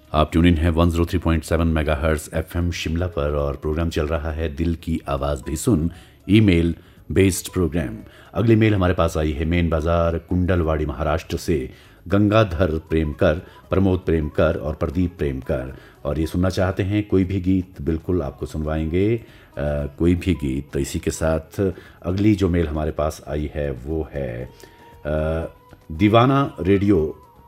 आप tune in है 103.7 megahertz FM Shimla पर और प्रोग्राम चल रहा है दिल की आवाज़ भी सुन ईमेल बेस्ड प्रोग्राम। अगली मेल हमारे पास आई है मेन बाजार कुंडलवाड़ी महाराष्ट्र से गंगाधर प्रेमकर, प्रमोद प्रेमकर और प्रदीप प्रेमकर, और ये सुनना चाहते हैं कोई भी गीत। बिल्कुल आपको सुनवाएंगे कोई भी गीत। तो इसी के साथ अगली जो मेल हमारे पास आई है वो है दीवाना radio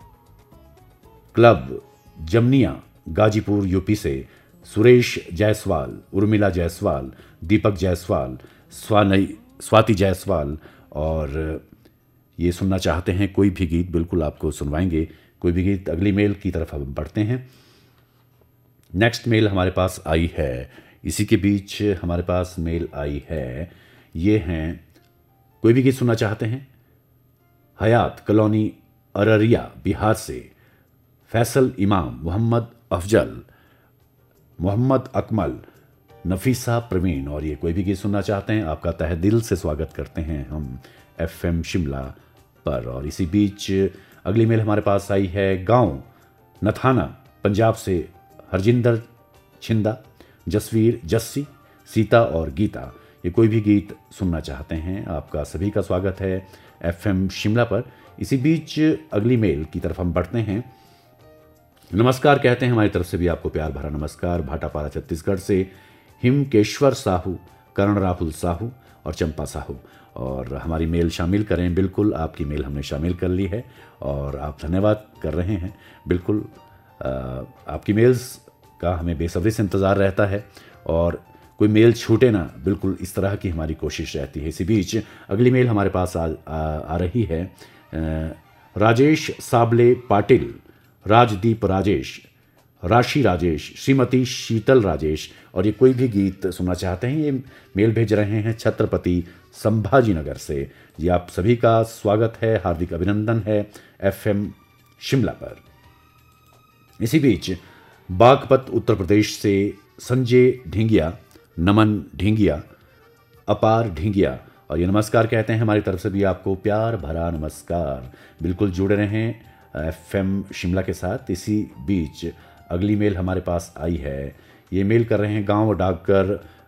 club Zamania Ghazipur UP से सुरेश जायसवाल, उर्मिला जायसवाल, दीपक जायसवाल, स्वाति जायसवाल, और ये सुनना चाहते हैं कोई भी गीत। बिल्कुल आपको सुनवाएंगे कोई भी गीत। अगली मेल की तरफ हम बढ़ते हैं। नेक्स्ट मेल हमारे पास आई है, इसी के बीच हमारे पास मेल आई है, ये हैं कोई भी गीत सुनना चाहते हैं हयात कॉलोनी अररिया बिहार से फैसल इमाम, मोहम्मद अफजल, मोहम्मद अकमल, नफीसा प्रवीण, और ये कोई भी गीत सुनना चाहते हैं आपका तहे दिल से स्वागत करते हैं हम एफएम शिमला पर। और इसी बीच अगली मेल हमारे पास आई है गांव नथाना पंजाब से हरजिंदर छिंदा, जसवीर जस्सी, सीता और गीता, ये कोई भी गीत सुनना चाहते हैं आपका सभी का स्वागत है एफएम शिमला पर। इसी बीच अगली मेल की तरफ हम बढ़ते हैं। नमस्कार कहते हैं हमारी तरफ से भी आपको प्यार भरा नमस्कार। भाटापारा छत्तीसगढ़ से हिमकेश्वर साहू, करण राहुल साहू और चंपा साहू, और हमारी मेल शामिल करें। बिल्कुल आपकी मेल हमने शामिल कर ली है और आप धन्यवाद कर रहे हैं। बिल्कुल आपकी मेल्स का हमें बेसब्री से इंतज़ार रहता है और कोई मेल छूटे ना, बिल्कुल इस तरह की हमारी कोशिश रहती है। इसी बीच अगली मेल हमारे पास आ रही है राजेश साबले पाटिल, राजदीप राजेश, राशि राजेश, श्रीमती शीतल राजेश, और ये कोई भी गीत सुनना चाहते हैं। ये मेल भेज रहे हैं छत्रपति संभाजी नगर से। जी आप सभी का स्वागत है, हार्दिक अभिनंदन है एफएम शिमला पर। इसी बीच बागपत उत्तर प्रदेश से संजय ढींगिया, नमन ढींगिया, अपार ढींगिया, और ये नमस्कार कहते हैं हमारी तरफ से भी आपको प्यार भरा नमस्कार। बिल्कुल जुड़े रहें एफएम शिमला के साथ। इसी बीच अगली मेल हमारे पास आई है, ये मेल कर रहे हैं गांव डाकघर